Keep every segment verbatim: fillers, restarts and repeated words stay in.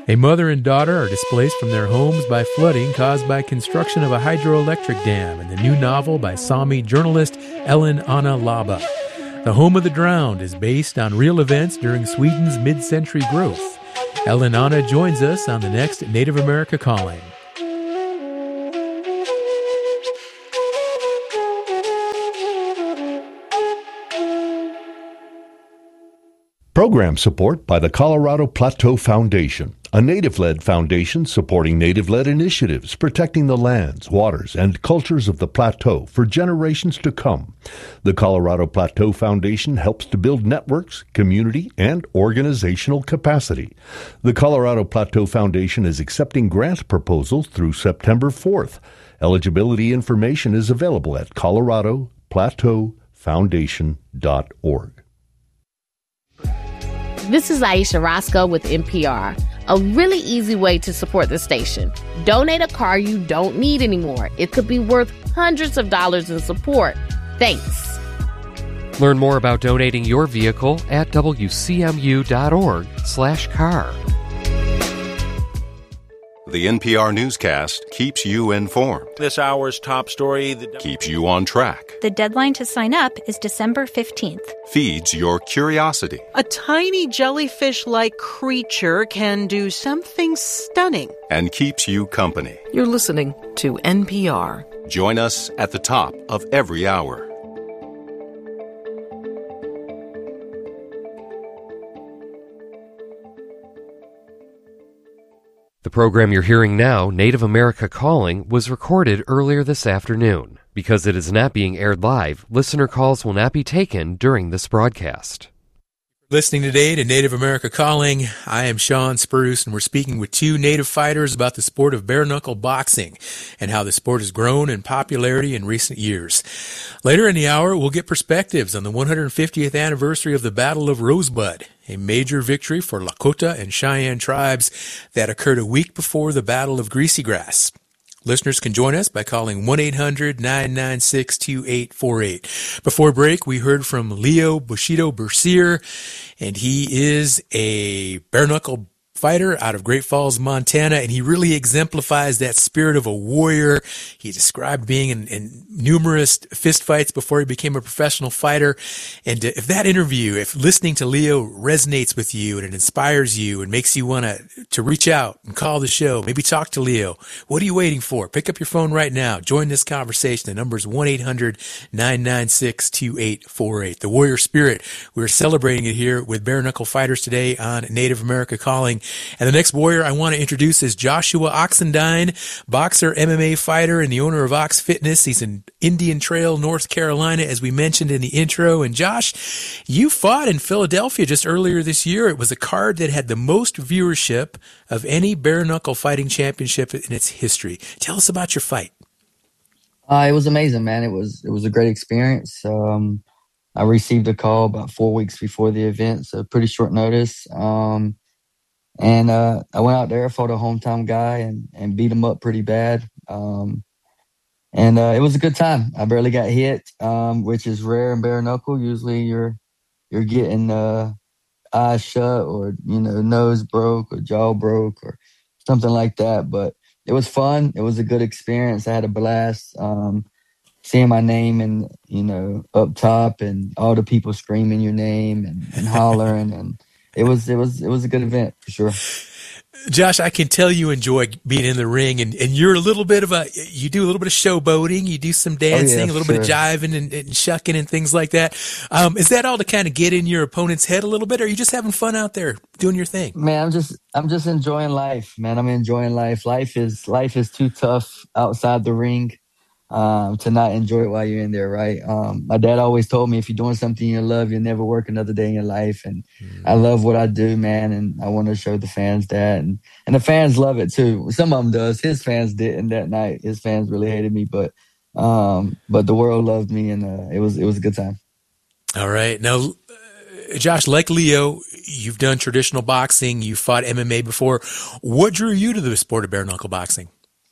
A mother and daughter are displaced from their homes by flooding caused by construction of a hydroelectric dam in the new novel by Sami journalist Ellen Anna Laba. The Home of the Drowned is based on real events during Sweden's mid-century growth. Ellen Anna joins us on the next Native America Calling. Program support by the Colorado Plateau Foundation, a Native-led foundation supporting Native-led initiatives, protecting the lands, waters, and cultures of the Plateau for generations to come. The Colorado Plateau Foundation helps to build networks, community, and organizational capacity. The Colorado Plateau Foundation is accepting grant proposals through September fourth. Eligibility information is available at colorado plateau foundation dot org. This is Aisha Roscoe with N P R. A really easy way to support the station. Donate a car you don't need anymore. It could be worth hundreds of dollars in support. Thanks. Learn more about donating your vehicle at W C M U dot org slash car. The N P R newscast keeps you informed. This hour's top story that keeps you on track. The deadline to sign up is December fifteenth. Feeds your curiosity. A tiny jellyfish-like creature can do something stunning. And keeps you company. You're listening to N P R. Join us at the top of every hour. The program you're hearing now, Native America Calling, was recorded earlier this afternoon. Because it is not being aired live, listener calls will not be taken during this broadcast. Listening today to Native America Calling, I am Sean Spruce, and we're speaking with two Native fighters about the sport of bare-knuckle boxing and how the sport has grown in popularity in recent years. Later in the hour, we'll get perspectives on the one hundred fiftieth anniversary of the Battle of Rosebud, a major victory for Lakota and Cheyenne tribes that occurred a week before the Battle of Greasy Grass. Listeners can join us by calling one eight hundred nine nine six two eight four eight. Before break, we heard from Leo Bushido Bercier, and he is a bare-knuckle fighter out of Great Falls, Montana, and he really exemplifies that spirit of a warrior. He described being in, in numerous fistfights before he became a professional fighter. And if that interview, if listening to Leo resonates with you and it inspires you and makes you want to to reach out and call the show, maybe talk to Leo, what are you waiting for? Pick up your phone right now. Join this conversation. The number is one eight hundred nine nine six two eight four eight. The warrior spirit. We're celebrating it here with bare knuckle fighters today on Native America Calling. And the next warrior I want to introduce is Joshua Oxendine, boxer, M M A fighter, and the owner of Ox Fitness. He's in Indian Trail, North Carolina, as we mentioned in the intro. And Josh, you fought in Philadelphia just earlier this year. It was a card that had the most viewership of any bare-knuckle fighting championship in its history. Tell us about your fight. Uh, it was amazing, man. It was it was a great experience. Um, I received a call about four weeks before the event, so pretty short notice. Um, And uh, I went out there, fought a hometown guy, and, and beat him up pretty bad. Um, and uh, it was a good time. I barely got hit, um, which is rare in bare knuckle. Usually, you're you're getting uh, eyes shut, or you know, nose broke, or jaw broke, or something like that. But it was fun. It was a good experience. I had a blast. Um, seeing my name and you know up top, and all the people screaming your name and, and hollering and. It was it was it was a good event for sure. Josh, I can tell you enjoy being in the ring, and, and you're a little bit of a you do a little bit of showboating, you do some dancing, oh, yeah, a little sure. bit of jiving and, and shucking and things like that. Um, is that all to kind of get in your opponent's head a little bit, or are you just having fun out there doing your thing? Man, I'm just I'm just enjoying life, man. I'm enjoying life. Life is life is too tough outside the ring. Um, to not enjoy it while you're in there, right? Um, my dad always told me, if you're doing something you love, you'll never work another day in your life. And mm. I love what I do, man, and I want to show the fans that. And, and the fans love it, too. Some of them does. His fans didn't that night. His fans really hated me, but um, but the world loved me, and uh, it was it was a good time. All right. Now, uh, Josh, like Leo, you've done traditional boxing. You fought M M A before. What drew you to the sport of bare-knuckle boxing?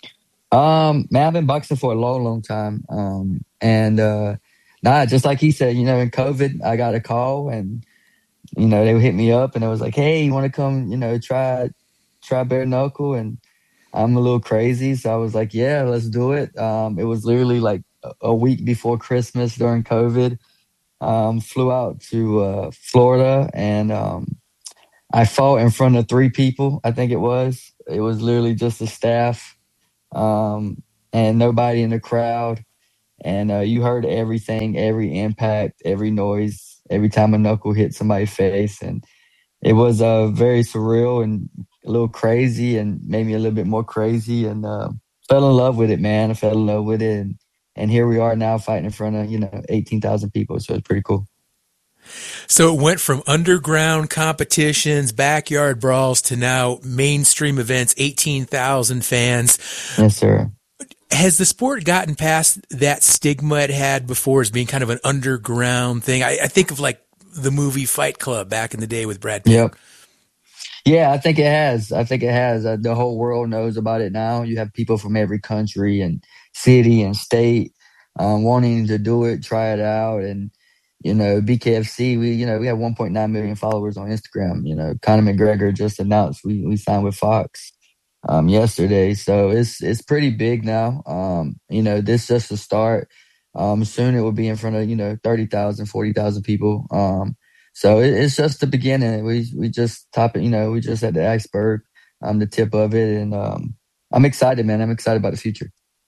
Um, man, I've been boxing for a long, long time. Um, and, uh, nah, just like he said, you know, in COVID, I got a call and, you know, they hit me up and it was like, hey, you want to come, you know, try, try bare knuckle, and I'm a little crazy, so I was like, yeah, let's do it. Um, it was literally like a week before Christmas during COVID. Um, flew out to uh, Florida, and um, I fought in front of three people, I think it was. It was literally just the staff um, and nobody in the crowd. And uh, you heard everything, every impact, every noise, every time a knuckle hit somebody's face. And it was uh, very surreal and a little crazy, and made me a little bit more crazy, and uh, fell in love with it, man. I fell in love with it. And, and here we are now fighting in front of, you know, eighteen thousand people. So it's pretty cool. So it went from underground competitions, backyard brawls, to now mainstream events, eighteen thousand fans. Yes, sir. Has the sport gotten past that stigma it had before as being kind of an underground thing? I, I think of like the movie Fight Club back in the day with Brad Pitt. Yep. Yeah, I think it has. I think it has. Uh, the whole world knows about it now. You have people from every country and city and state um, wanting to do it, try it out. And, you know, B K F C, we, you know, we have one point nine million followers on Instagram. You know, Conor McGregor just announced we, we signed with Fox um, yesterday. So it's, it's pretty big now. Um, you know, this is just a start. Um, soon it will be in front of, you know, thirty thousand, forty thousand people. Um, So it, it's just the beginning. We we just top it, you know, we just at the iceberg, um, the tip of it. And um, I'm excited, man. I'm excited about the future.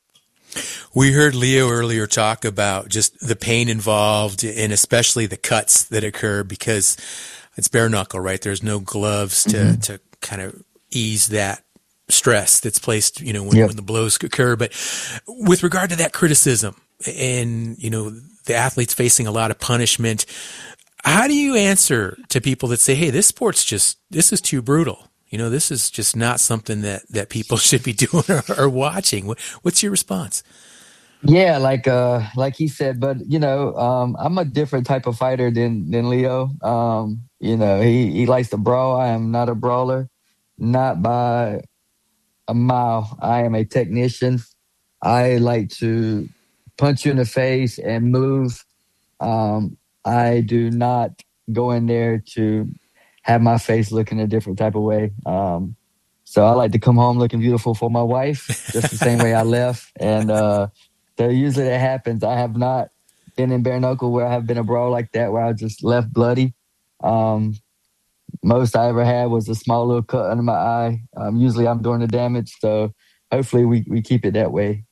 We heard Leo earlier talk about just the pain involved, and especially the cuts that occur because it's bare knuckle, right? There's no gloves to, mm-hmm. to kind of ease that stress that's placed, you know, when, yep. when the blows occur. But with regard to that criticism and, you know, the athletes facing a lot of punishment, how do you answer to people that say, hey, this sport's just, this is too brutal. You know, this is just not something that, that people should be doing or, or watching. What, what's your response? Yeah, like uh, like he said, but, you know, um, I'm a different type of fighter than, than Leo. Um, you know, he, he likes to brawl. I am not a brawler, not by a mile. I am a technician. I like to punch you in the face and move. Um, I do not go in there to have my face looking a different type of way. Um, so I like to come home looking beautiful for my wife, just the same way I left. And uh, so usually that happens. I have not been in bare knuckle where I have been a brawl like that, where I just left bloody. Um, most I ever had was a small little cut under my eye. Um, usually I'm doing the damage. So hopefully we, we keep it that way.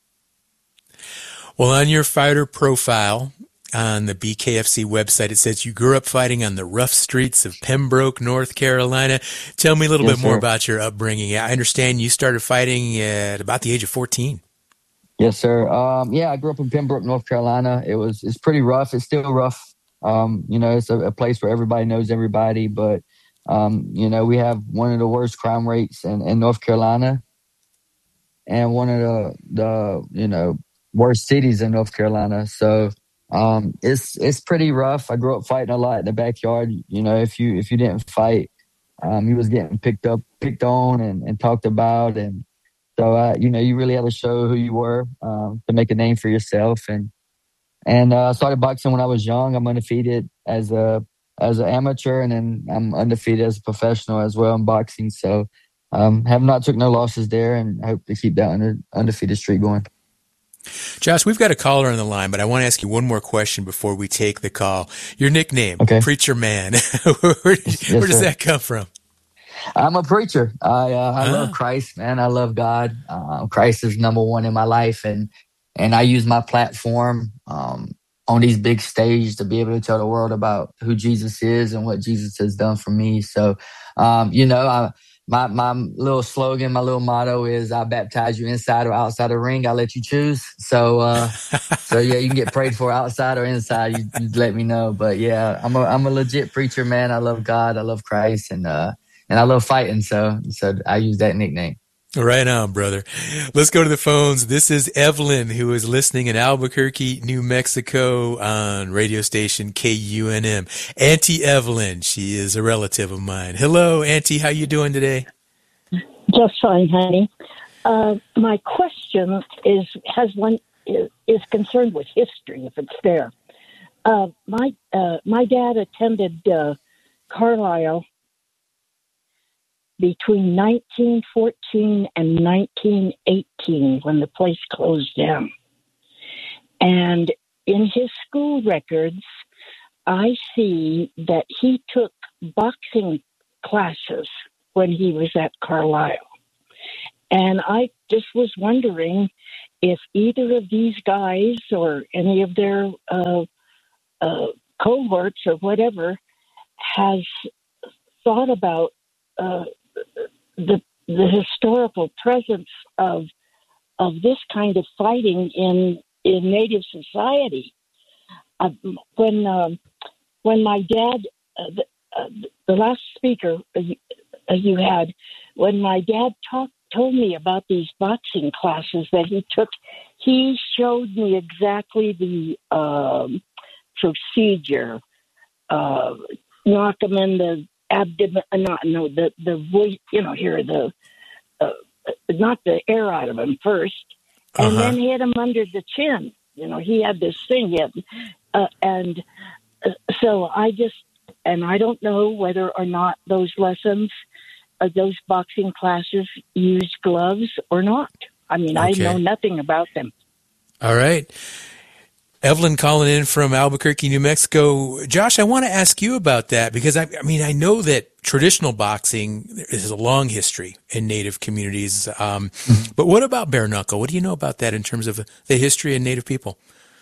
Well, on your fighter profile on the B K F C website, it says you grew up fighting on the rough streets of Pembroke, North Carolina. Tell me a little yes, bit more sir. about your upbringing. I understand you started fighting at about the age of fourteen. Yes, sir. Um, yeah, I grew up in Pembroke, North Carolina. It was it's pretty rough. It's still rough. Um, you know, it's a, a place where everybody knows everybody. But, um, you know, we have one of the worst crime rates in, in North Carolina and one of the, the, you know, worst cities in North Carolina. So um, it's it's pretty rough. I grew up fighting a lot in the backyard. You know, if you if you didn't fight, um, you was getting picked up, picked on and, and talked about. And so, uh, you know, you really had to show who you were um, to make a name for yourself. And and uh, I started boxing when I was young. I'm undefeated as a as an amateur, and then I'm undefeated as a professional as well in boxing. So um, have not took no losses there, and I hope to keep that under, undefeated streak going. Josh, we've got a caller on the line, but I want to ask you one more question before we take the call. Your nickname, okay. Preacher Man, where, yes, where does sir. that come from? I'm a preacher. I uh, I huh? love Christ, man. I love God. Uh, Christ is number one in my life, and and I use my platform um, on these big stages to be able to tell the world about who Jesus is and what Jesus has done for me. So, um, you know, I, my my little slogan, my little motto is: I baptize you inside or outside the ring. I let you choose. So, uh, so yeah, you can get prayed for outside or inside. You, you let me know. But yeah, I'm a I'm a legit preacher, man. I love God. I love Christ, and uh, and I love fighting. So, so I use that nickname. Right on, brother. Let's go to the phones. This is Evelyn, who is listening in Albuquerque, New Mexico on radio station K U N M. Auntie Evelyn, she is a relative of mine. Hello, Auntie. How you doing today? Just fine, honey. Uh, my question is has one is, is concerned with history, if it's fair. Uh, my uh, my dad attended uh, Carlisle between nineteen fourteen and nineteen eighteen when the place closed down. And in his school records, I see that he took boxing classes when he was at Carlisle. And I just was wondering if either of these guys or any of their uh, uh, cohorts or whatever has thought about uh, the the historical presence of of this kind of fighting in in Native society. Uh, when um, when my dad, uh, the, uh, the last speaker uh, you had, when my dad talked told me about these boxing classes that he took, he showed me exactly the um, procedure. Uh, knock them in the abdomen, uh, not no the the voice, you know, here the uh, knock the air out of him first, and uh-huh. then hit him under the chin. You know, he had this thing, he had, uh, and uh, so I just, and I don't know whether or not those lessons, uh, those boxing classes used gloves or not. I mean, okay. I know nothing about them. All right. Evelyn calling in from Albuquerque, New Mexico. Josh, I want to ask you about that because, I, I mean, I know that traditional boxing is a long history in Native communities. Um, mm-hmm. But what about bare knuckle? What do you know about that in terms of the history of Native people?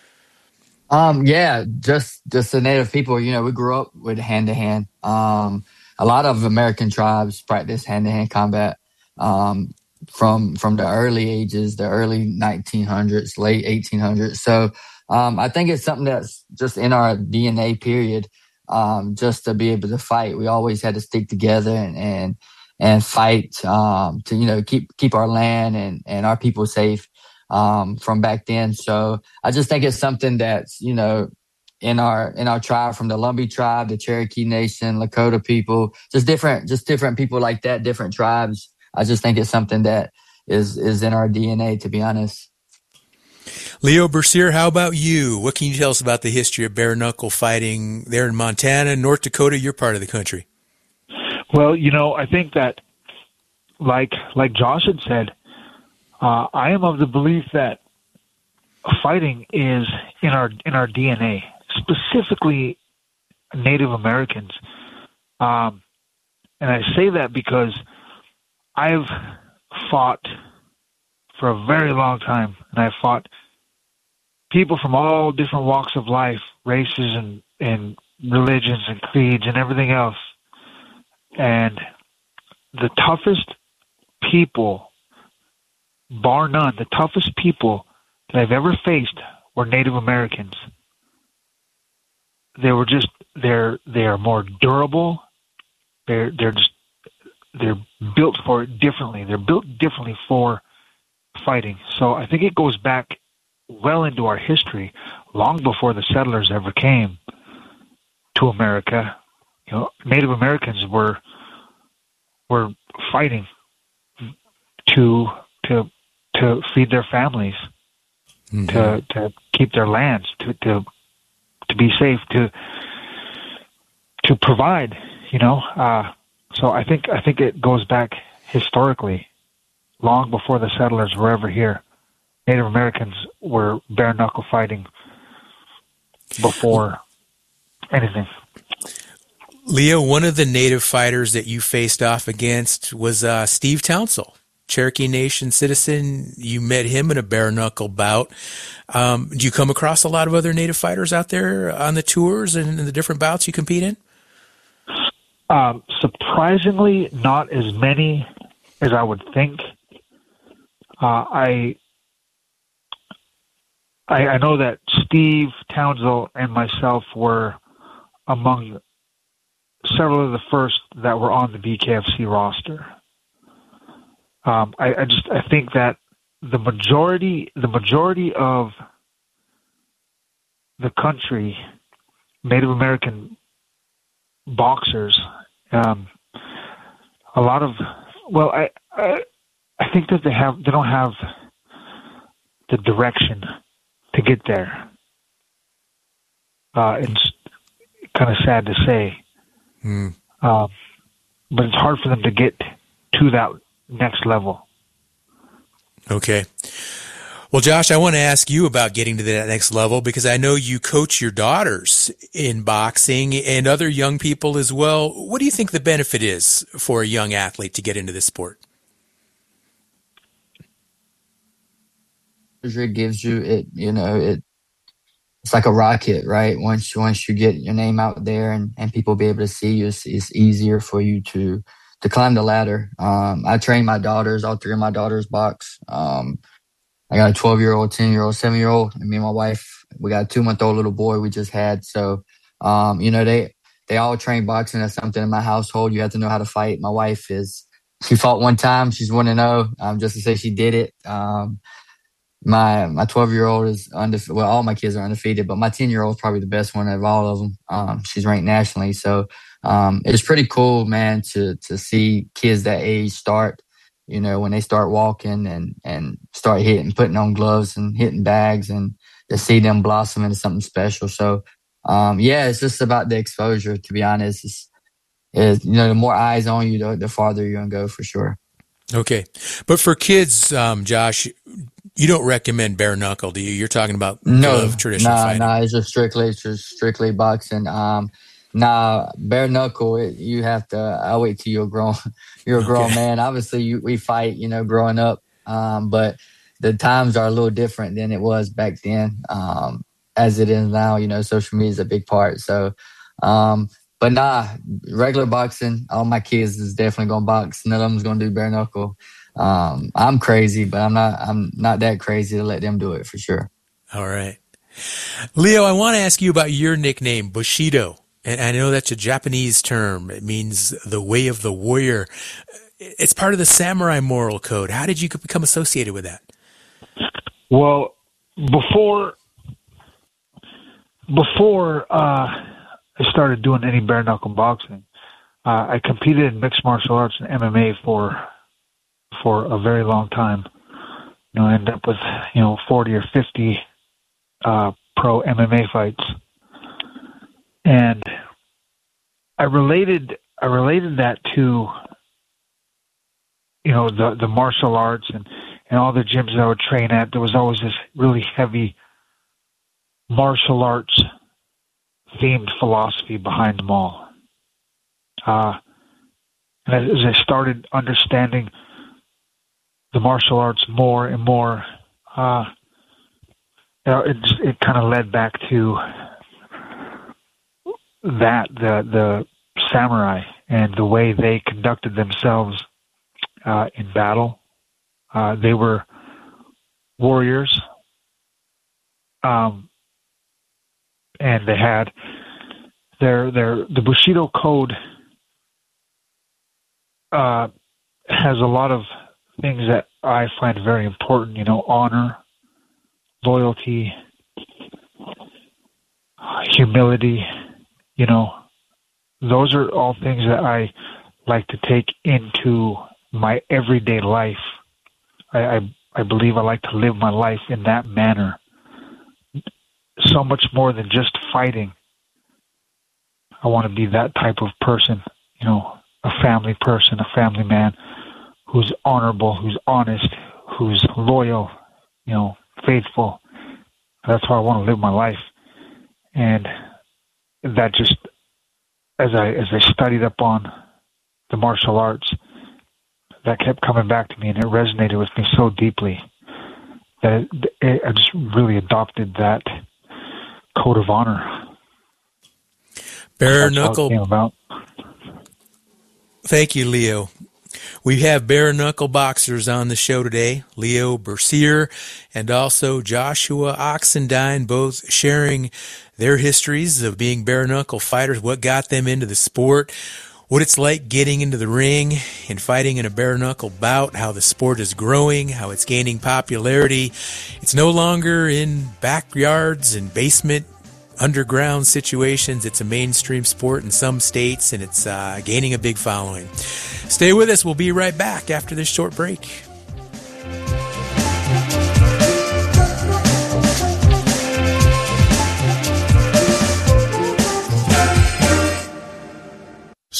Um, yeah, just just the Native people, you know, we grew up with hand-to-hand. Um, a lot of American tribes practice hand-to-hand combat um, from from the early ages, the early nineteen hundreds, late eighteen hundreds. So um, I think it's something that's just in our D N A, period, um, just to be able to fight. We always had to stick together and and, and fight um, to, you know, keep keep our land and, and our people safe. Um, from back then. So I just think it's something that's, you know, in our, in our tribe, from the Lumbee tribe, the Cherokee Nation, Lakota people, just different, just different people like that, different tribes. I just think it's something that is, is in our D N A, to be honest. Leo Bercier, how about you? What can you tell us about the history of bare knuckle fighting there in Montana, North Dakota, your part of the country? Well, you know, I think that like, like Josh had said, Uh, I am of the belief that fighting is in our in our D N A, specifically Native Americans. Um, and I say that because I've fought for a very long time, and I've fought people from all different walks of life, races and, and religions and creeds and everything else. And the toughest people, bar none, the toughest people that I've ever faced were Native Americans. They were just, they're, they're more durable. They're, they're just, they're built for it differently. They're built differently for fighting. So I think it goes back well into our history, long before the settlers ever came to America. You know, Native Americans were, were fighting to, to, to feed their families, mm-hmm. to to keep their lands, to to to be safe, to to provide. You know, uh, so I think I think it goes back historically, long before the settlers were ever here. Native Americans were bare knuckle fighting before anything. Leo, one of the Native fighters that you faced off against was uh, Steve Townsell, Cherokee Nation citizen. You met him in a bare knuckle bout. Um, do you come across a lot of other Native fighters out there on the tours and in the different bouts you compete in? Um, surprisingly, not as many as I would think. Uh, I, I I know that Steve Townsell and myself were among several of the first that were on the B K F C roster. Um, I, I just I think that the majority the majority of the country, Native American boxers, um, a lot of well, I, I I think that they have they don't have the direction to get there. Uh, it's kind of sad to say, mm. uh, but it's hard for them to get to that next level. Okay. Well, Josh, I want to ask you about getting to that next level because I know you coach your daughters in boxing and other young people as well. What do you think the benefit is for a young athlete to get into this sport? It gives you it, you know, it. It's like a rocket, right? Once once you get your name out there and, and people be able to see you, it's, it's easier for you to to climb the ladder. Um, I train my daughters, all three of my daughters box. Um, I got a twelve-year-old, ten-year-old, seven-year-old, and me and my wife, we got a two-month-old little boy we just had. So, um, you know, they they all train boxing. That's something in my household. You have to know how to fight. My wife is, she fought one time. She's one and oh, um, just to say she did it. Um, my my twelve-year-old is undefeated. Well, all my kids are undefeated, but my ten-year-old is probably the best one of all of them. Um, she's ranked nationally. So um, it's pretty cool, man, to to see kids that age start. You know, when they start walking and, and start hitting, putting on gloves and hitting bags and to see them blossom into something special. So, um, yeah, it's just about the exposure, to be honest. It's, it's, you know, the more eyes on you, the, the farther you're going to go for sure. Okay. But for kids, um, Josh, you don't recommend bare knuckle, do you? You're talking about no, traditional nah, fighting. No, nah, it's just strictly, it's just strictly boxing. Um, Nah, bare knuckle, it, you have to, I'll wait till you're grown, you're a grown okay. man. Obviously, you, we fight, you know, growing up, um, but the times are a little different than it was back then, um, as it is now. You know, social media is a big part. So, um, but nah, regular boxing, all my kids is definitely going to box. None of them's going to do bare knuckle. Um, I'm crazy, but I'm not, I'm not that crazy to let them do it for sure. All right. Leo, I want to ask you about your nickname, Bushido. And I know that's a Japanese term. It means the way of the warrior. It's part of the samurai moral code. How did you become associated with that? Well, before before uh, I started doing any bare knuckle boxing, uh, I competed in mixed martial arts and M M A for for a very long time. You know, I ended up with you know forty or fifty uh, pro M M A fights. And I related I related that to, you know, the, the martial arts and, and all the gyms that I would train at. There was always this really heavy martial arts themed philosophy behind them all. Uh, and as I started understanding the martial arts more and more, uh, you know, it, it kind of led back to that the the samurai and the way they conducted themselves uh, in battle. Uh, they were warriors, um, and they had their their the Bushido code uh, has a lot of things that I find very important. You know, honor, loyalty, humility. You know, those are all things that I like to take into my everyday life. I, I, I believe I like to live my life in that manner. So much more than just fighting. I want to be that type of person, you know, a family person, a family man who's honorable, who's honest, who's loyal, you know, faithful. That's how I want to live my life. And that just, as I as I studied up on the martial arts, that kept coming back to me, and it resonated with me so deeply that it, it, I just really adopted that code of honor. Bare knuckle. Thank you, Leo. We have bare knuckle boxers on the show today, Leo Bercier and also Joshua Oxendine, both sharing their histories of being bare knuckle fighters, what got them into the sport, what it's like getting into the ring and fighting in a bare knuckle bout, how the sport is growing, how it's gaining popularity. It's no longer in backyards and basement underground situations. It's a mainstream sport in some states, and it's uh, gaining a big following. Stay with us. We'll be right back after this short break.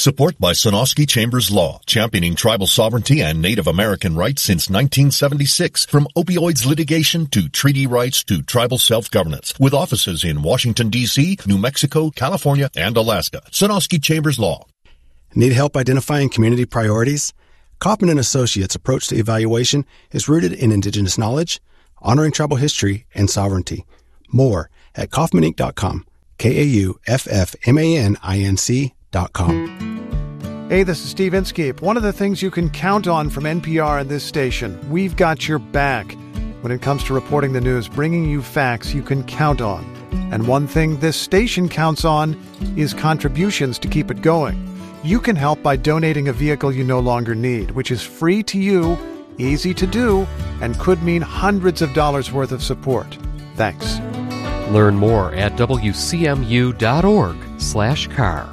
Support by Sonosky Chambers Law, championing tribal sovereignty and Native American rights since nineteen seventy-six. From opioids litigation to treaty rights to tribal self-governance. With offices in Washington, D C, New Mexico, California, and Alaska. Sonosky Chambers Law. Need help identifying community priorities? Kaufman and Associates' approach to evaluation is rooted in indigenous knowledge, honoring tribal history, and sovereignty. More at Kaufman Inc dot com. K A U F F M A N I N C dot com. Hey, this is Steve Inskeep. One of the things you can count on from N P R and this station, we've got your back. When it comes to reporting the news, bringing you facts you can count on. And one thing this station counts on is contributions to keep it going. You can help by donating a vehicle you no longer need, which is free to you, easy to do, and could mean hundreds of dollars worth of support. Thanks. Learn more at W C M U dot org slash car.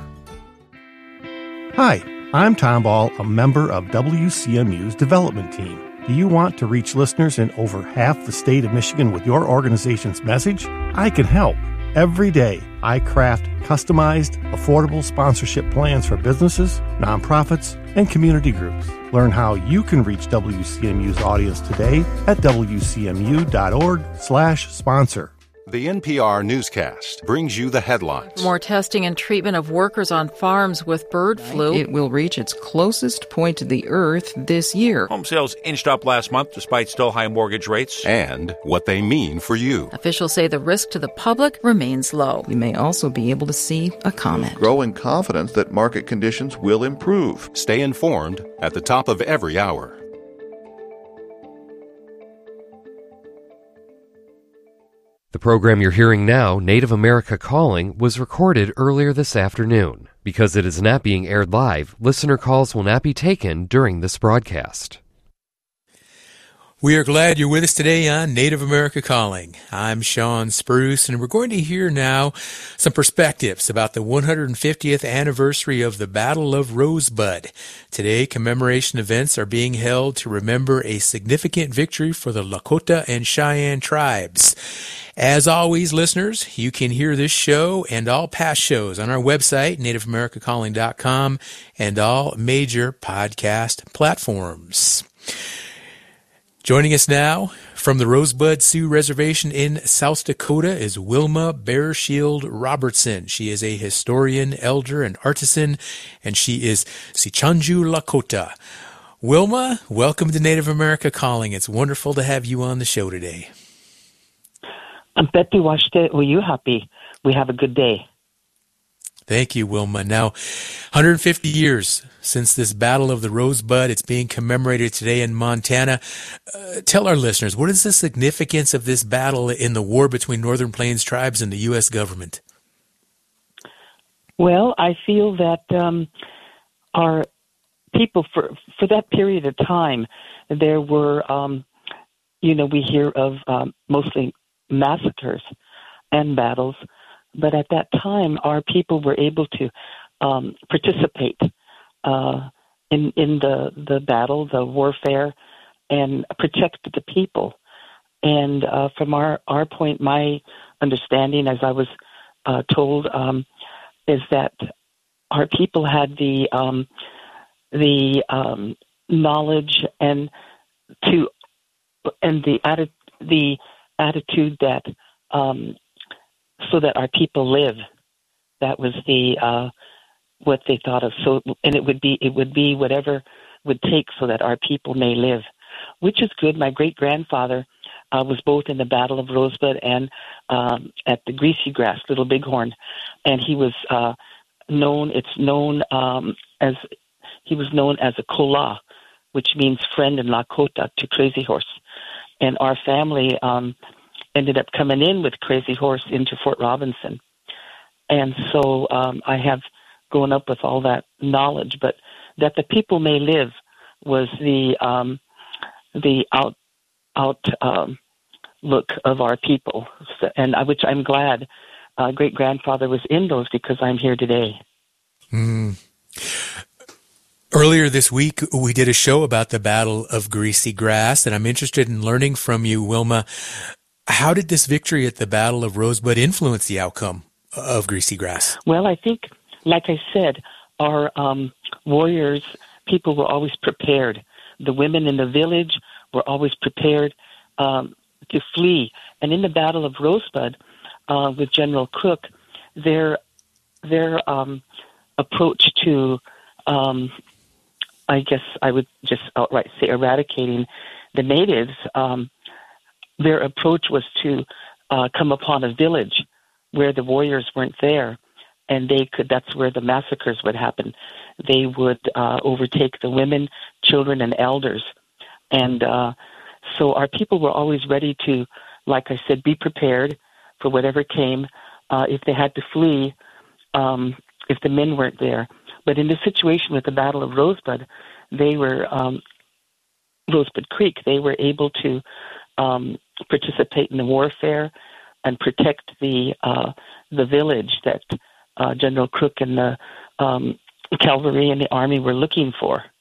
Hi, I'm Tom Ball, a member of W C M U's development team. Do you want to reach listeners in over half the state of Michigan with your organization's message? I can help. Every day, I craft customized, affordable sponsorship plans for businesses, nonprofits, and community groups. Learn how you can reach W C M U's audience today at W C M U dot org slash sponsor. The N P R newscast brings you the headlines. More testing and treatment of workers on farms with bird flu. It will reach its closest point to the earth this year. Home sales inched up last month despite still high mortgage rates. And what they mean for you. Officials say the risk to the public remains low. You may also be able to see a comment. Growing confidence that market conditions will improve. Stay informed at the top of every hour. The program you're hearing now, Native America Calling, was recorded earlier this afternoon. Because it is not being aired live, listener calls will not be taken during this broadcast. We are glad you're with us today on Native America Calling. I'm Sean Spruce, and we're going to hear now some perspectives about the one hundred fiftieth anniversary of the Battle of Rosebud. Today, commemoration events are being held to remember a significant victory for the Lakota and Cheyenne tribes. As always, listeners, you can hear this show and all past shows on our website, native america calling dot com, and all major podcast platforms. Joining us now from the Rosebud Sioux Reservation in South Dakota is Wilma Bearshield Robertson. She is a historian, elder, and artisan, and she is Sichanju Lakota. Wilma, welcome to Native America Calling. It's wonderful to have you on the show today. I'm Betty Washte. Were you happy? We have a good day. Thank you, Wilma. Now, one hundred fifty years since this Battle of the Rosebud. It's being commemorated today in Montana. Uh, tell our listeners, what is the significance of this battle in the war between Northern Plains tribes and the U S government? Well, I feel that um, our people, for, for that period of time, there were, um, you know, we hear of um, mostly massacres and battles. But at that time, our people were able to um, participate uh, in in the, the battle, the warfare, and protect the people. And uh, from our, our point, my understanding, as I was uh, told, um, is that our people had the um, the um, knowledge and to and the atti- the attitude that. Um, so that our people live. That was the uh, what they thought of. So, and it would be it would be whatever would take so that our people may live, which is good. My great grandfather uh, was both in the Battle of Rosebud and um, at the Greasy Grass, Little Bighorn, and he was uh, known. It's known um, as he was known as a Kola, which means friend in Lakota to Crazy Horse, and our family. Um, ended up coming in with Crazy Horse into Fort Robinson. And so um, I have grown up with all that knowledge, but that the people may live was the um, the out out um, look of our people, and I, which I'm glad uh, great-grandfather was in those because I'm here today. Mm. Earlier this week, we did a show about the Battle of Greasy Grass, and I'm interested in learning from you, Wilma. How did this victory at the Battle of Rosebud influence the outcome of Greasy Grass? Well, I think, like I said, our um, warriors, people were always prepared. The women in the village were always prepared um, to flee. And in the Battle of Rosebud uh, with General Crook, their their um, approach to, um, I guess I would just outright say eradicating the natives, um, their approach was to uh, come upon a village where the warriors weren't there, and they could. That's where the massacres would happen. They would uh, overtake the women, children, and elders. And uh, so our people were always ready to, like I said, be prepared for whatever came. Uh, if they had to flee, um, if the men weren't there. But in this situation with the Battle of Rosebud, they were, um, Rosebud Creek, they were able to um, participate in the warfare and protect the uh, the village that uh, General Crook and the um, cavalry and the army were looking for.